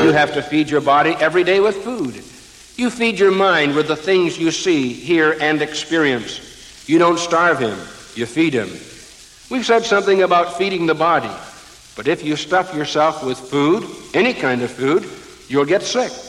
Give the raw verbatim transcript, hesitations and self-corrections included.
you have to feed your body every day with food. You feed your mind with the things you see, hear, and experience. You don't starve him, you feed him. We've said something about feeding the body, but if you stuff yourself with food, any kind of food, you'll get sick.